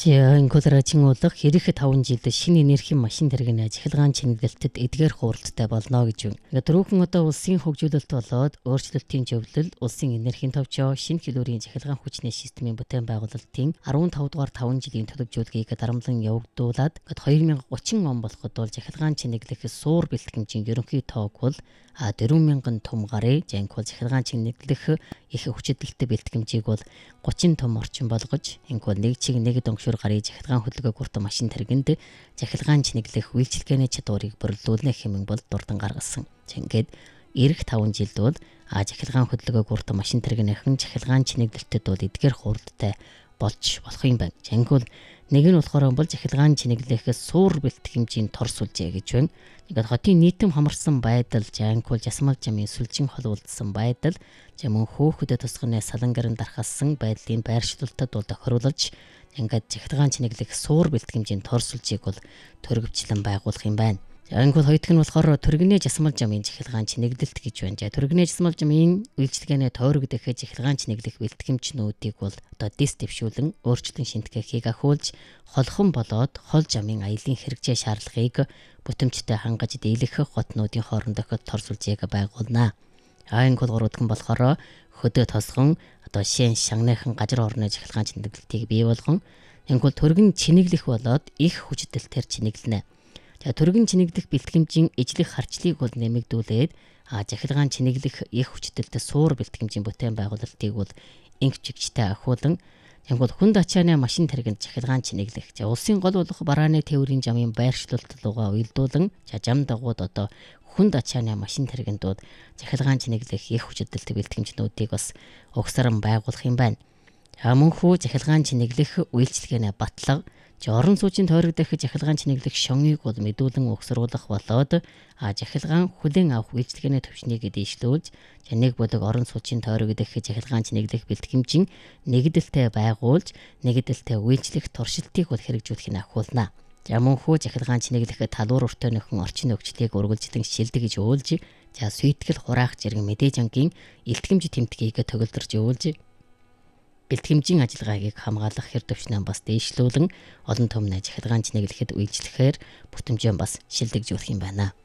Инколрачин уулах хэрэг 5 жилд шинэ энерги машин тэрэгний ажихлагын чиглэлтэд эдгээр хуралдтай болно гэж байна. Түрүүхэн одоо улсын хөгжүүлэлт болоод өөрчлөлтийн зөвлөл, улсын энергийн товчоо, шинэ хэлбэрийн захиргаан хүчний системийн бүтээн байгуулалтын 15 дугаар 5 жилийн төлөвлөгөөгийг дарамтлан явагдуулаад 2030 он болоход бол захиргаан чиглэлэх суур бэлтгэмжийн ерөнхий тоог бол 4000 том гарыг жанкул захиргаан чиглэлэх их хүчтэй бэлтгэмжийг бол 30 том орчим болгож инкол нэг чиг нэг дөнгөшөр гарыг захиргаан хөдөлгөөх урт машин тэргэнд захиргаан чиглэлэх үйлчилгээний чадварыг бүрэлдүүлнэ хэмээн бол дурдан гаргасан. Ингээд эх 5 жилд бол захиргаан хөдөлгөөх урт машин тэргэнийхэн захиргаан чиглэлтэд бол эдгээр хуралдтай болж болох юм байна. Жангуул нэг нь болохоор бол захиргаан чиглэлээс суур бэлтгэмжийн торс үлжээ гэж байна. Ингээд хотын нийтэм хамарсан байдал, жангуул жасмал жамын сүлжин холуулдсан байдал, мөн хөөхөдөд тусганы салангарын дархалсан байдлын байршлуулалтад бол тохируулж ингээд захиргаан чиглэлэх суур бэлтгэмжийн торс үлжийг бол төрөвчлэн байгуулах юм байна. Ангол хоёрдох нь болохоор төргөний жасмал жамын захиргаан чиглэлт гэж байна. Төргөний жасмал жамын үйлчилгээний тойрогдох захиргаан чиглэлэх бэлтгэмжнүүдийг бол одоо дис дэвшүүлэн өөрчлөлтөн шинтгэхийг ахиулж холхон болоод хол жамын аялын хэрэгжээ шаардлагыг бүтэмжтэй хангаж дийлэх хотнуудын хоорондох торсулжийг байгуулнаа. Ангол гурвдах нь болохоор хөдөө тосгон одоо шин шагныхан газар орны захиргаан чиглэлтийг бий болгон ангол төргөн чинэглэх болоод их хүчтэлтээр чинэглэнэ. Төргөн чинэглэх бэлтгэмжийн ижлэх харчлыг бол нэмэгдүүлээд захиргаан чинэглэх их хүчтэлтэй суур бэлтгэмжийн бүтээн байгуулалтыг бол инх чигчтэй ахиулан ангол хүнд ачааны машин тэргэнд захиргаан чинэглэх. Улсын гол болох барааны тээврийн жамын байршлуулалт руугаа уялдуулан жам дагууд одоо хүнд ачааны машин тэргэндүүд захиргаан чинэглэх их хүчтэлтэй бэлтгэмжнүүдийг бас угсаран байгуулах юм байна. Мөнхөө захиргаан чинэглэх үйлчилгээний батлага орон сууцын тойрогдох захиргаан чиглэлэх шонгыг бол мэдүүлэн угсруулах болоод захиргаан хүлээн авах үйлчилгээний төвчнийг дээшлүүлж нэг бүлэг орон сууцын тойрогдох захиргаан чиглэлэх бэлтгэмжийн нэгдэлтэй байгуулж нэгдэлтэй үйлчлэх туршилтыг бол хэрэгжүүлэхийг ахиулнаа. Мөнхөө захиргаан чиглэлэх талуур өртөө нөхөн орчин нөхцөлийг үргэлжлэн шилдэгж өөлж сүйтгэл хураах зэрэг мэдээж ангийн илтгэмж тэмдгийг төгөлдөрж өөлж бэлтгэмжийн ажиллагаагийг хамгаалах хэр төвчнээ бас дээшлүүлэн олон том захиргаан чиглэлэхэд үйлчлэхээр бүтэмжээ бас шилдэгжүүлэх юм байна.